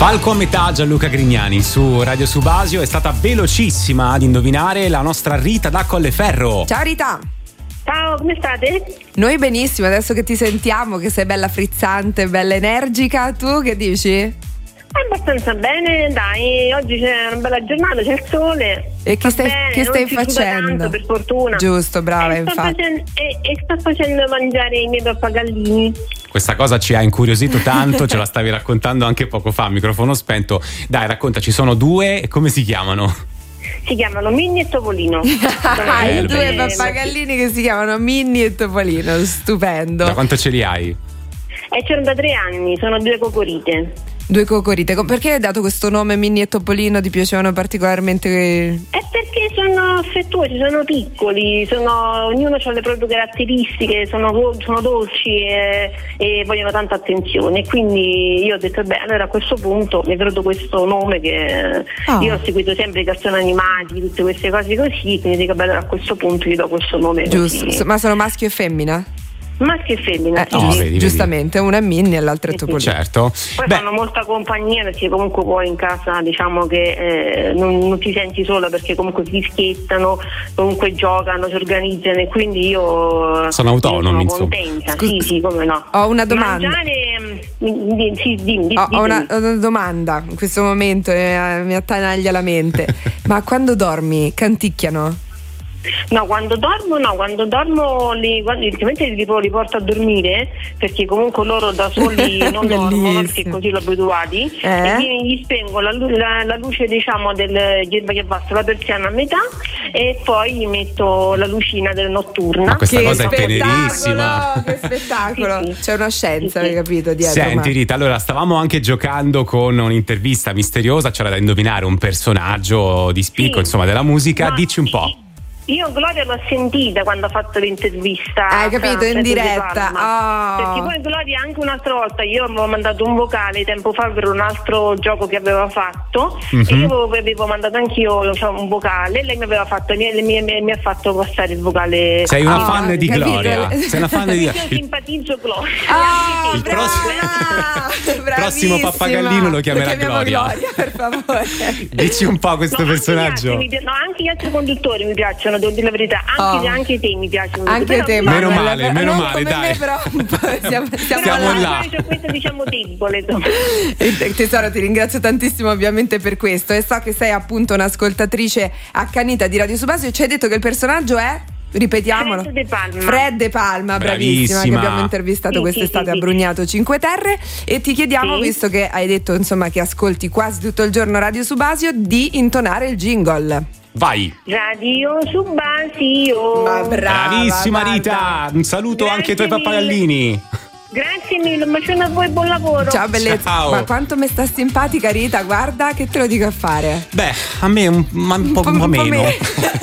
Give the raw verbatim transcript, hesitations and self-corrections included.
Falco a metà, Gianluca Grignani su Radio Subasio. È stata velocissima ad indovinare la nostra Rita da Colleferro. Ciao Rita. Ciao, come state? Noi benissimo, adesso che ti sentiamo, che sei bella frizzante, bella energica, tu che dici? Abbastanza bene, dai, oggi c'è una bella giornata, c'è il sole. E che stai, bene, che stai non si suda facendo? tanto, per fortuna. Giusto, brava, e sto infatti. facendo, e, e sto facendo mangiare i miei pappagallini. Questa cosa ci ha incuriosito tanto, ce la stavi raccontando anche poco fa, microfono spento. Dai, raccontaci, sono due, e come si chiamano? Si chiamano Minnie e Topolino. Hai bello, due bellissimo. pappagallini che si chiamano Minnie e Topolino, stupendo. Da quanto ce li hai? E c'erano da tre anni, sono due cocorite. Due cocorite, perché hai dato questo nome Minnie e Topolino? Ti piacevano particolarmente? È perché sono affettuosi, sono piccoli, sono, ognuno ha le proprie caratteristiche, sono, sono dolci e, e vogliono tanta attenzione. E quindi io ho detto, beh, allora a questo punto mi è venuto questo nome che Oh. io ho seguito sempre i cartoni animati, tutte queste cose così, quindi dico, beh, allora a questo punto gli do questo nome. Giusto, Così. ma sono maschio e femmina? Maschio e femmina, Eh, sì. no, giust- vedi, vedi. giustamente, una è Minnie e l'altra è Sì, sì. Topolino. Certo. Poi Beh, fanno molta compagnia, perché comunque poi in casa diciamo che eh, non, non ti senti sola, perché comunque fischiettano, comunque giocano, si organizzano, e quindi io Sono autonomi, sono insomma. contenta. Scusa, sì, sì, come no. ho una domanda. Mangiare, mm, di- sì, dimmi, Ho, ho ditemi. una, ho una domanda in questo momento, eh, mi attanaglia la mente. Ma quando dormi canticchiano? No, quando dormo no, quando dormo li, quando, ultimamente li, li porto a dormire, perché comunque loro da soli non dormono, perché Bellissimo. così l'ho abituati, Eh? e gli, gli spengo la, lu- la, la luce diciamo del che abbassa la persiana a metà, e poi gli metto la lucina del notturna. Ma questa Che cosa è spettacolo, tenerissima. che spettacolo. Sì, sì. C'è una scienza, Sì, sì. hai capito, dietro. Senti ma- Rita, allora stavamo anche giocando con un'intervista misteriosa, c'era da indovinare un personaggio di spicco, Sì. insomma, della musica. Ma Dici un po'. Io Gloria l'ho sentita quando ha fatto l'intervista. Hai capito, a in Fred De diretta. Palma. Oh. Perché poi Gloria anche un'altra volta, io avevo mandato un vocale tempo fa per un altro gioco che aveva fatto, Mhm. e io avevo, avevo mandato anch'io diciamo, un vocale, e lei mi aveva fatto mi, mi, mi, mi ha fatto passare il vocale. Sei una Oh, fan di capito? Gloria. Sei una fan di Io il, simpatizzo Gloria. Ah, Il brava, prossimo- bravissima. prossimo pappagallino lo chiamerà chiamiamo Gloria. per favore. dici un po' questo No, personaggio. Anche gli, altri, mi pi- no, anche gli altri conduttori mi piacciono, devo dire la verità. Anche, Oh. anche te mi piacciono. Anche Però- te, Meno Manuel, male, però- meno non male, come dai. me, però un po' siamo, siamo Siamo là. là. C'è questo diciamo debole. E, tesoro, ti ringrazio tantissimo ovviamente per questo, e so che sei appunto un'ascoltatrice accanita di Radio Subasio, e ci hai detto che il personaggio è? Ripetiamolo. Fred De Palma. Fred De Palma, bravissima, Bravissima. che abbiamo intervistato Sì, quest'estate sì, a sì, Brugnato Cinque Terre, e ti chiediamo, Sì. visto che hai detto insomma che ascolti quasi tutto il giorno Radio Subasio, di intonare il jingle. Vai. Radio Subasio. Ma brava, Bravissima guarda. Rita. Un saluto Grazie anche ai tuoi mille. pappagallini. Grazie mille, un bacione a voi, buon lavoro. Ciao bellezza. Ciao. Ma quanto mi sta simpatica Rita, guarda che te lo dico a fare. Beh, a me un, ma un po', un po' meno.